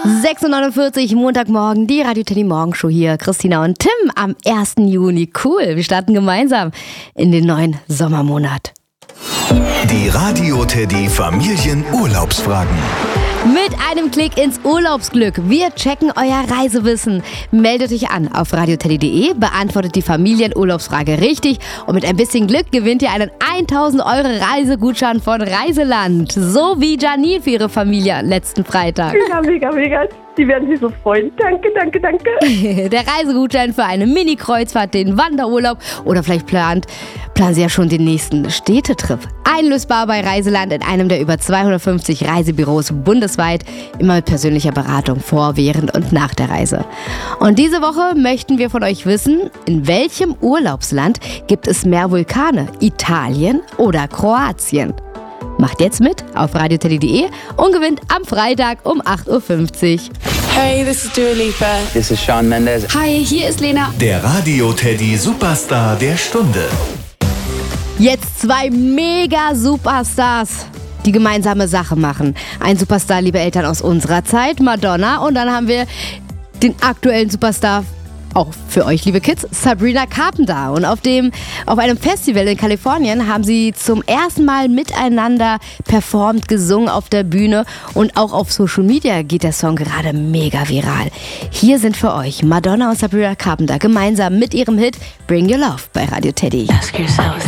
6:49 Montagmorgen, die Radio Teddy Morgenshow hier. Christina und Tim am 1. Juni. Cool, wir starten gemeinsam in den neuen Sommermonat. Die Radio Teddy Familienurlaubsfragen. Mit einem Klick ins Urlaubsglück. Wir checken euer Reisewissen. Meldet euch an auf radioteddy.de, beantwortet die Familienurlaubsfrage richtig und mit ein bisschen Glück gewinnt ihr einen 1.000 Euro Reisegutschein von Reiseland. So wie Janine für ihre Familie letzten Freitag. Mega. Die werden sich so freuen. Danke. Der Reisegutschein für eine Mini-Kreuzfahrt, den Wanderurlaub oder vielleicht planen Sie ja schon den nächsten Städtetrip. Einlösbar bei Reiseland in einem der über 250 Reisebüros bundesweit, immer mit persönlicher Beratung vor, während und nach der Reise. Und diese Woche möchten wir von euch wissen, in welchem Urlaubsland gibt es mehr Vulkane? Italien oder Kroatien? Macht jetzt mit auf radioteddy.de und gewinnt am Freitag um 8:50 Uhr. Hey, this is Dua Lipa. This is Shawn Mendes. Hi, hier ist Lena. Der Radio Teddy Superstar der Stunde. Jetzt zwei Mega-Superstars, die gemeinsame Sache machen. Ein Superstar, liebe Eltern, aus unserer Zeit, Madonna. Und dann haben wir den aktuellen Superstar, auch für euch, liebe Kids, Sabrina Carpenter. Und auf einem Festival in Kalifornien haben sie zum ersten Mal miteinander performt, gesungen auf der Bühne. Und auch auf Social Media geht der Song gerade mega viral. Hier sind für euch Madonna und Sabrina Carpenter gemeinsam mit ihrem Hit Bring Your Love bei Radio Teddy. Ask yourself.